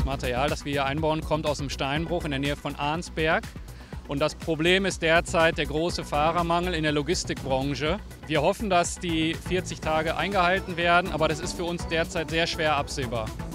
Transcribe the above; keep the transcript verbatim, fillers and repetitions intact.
Material, das wir hier einbauen, kommt aus dem Steinbruch in der Nähe von Arnsberg. Und das Problem ist derzeit der große Fahrermangel in der Logistikbranche. Wir hoffen, dass die vierzig Tage eingehalten werden, aber das ist für uns derzeit sehr schwer absehbar.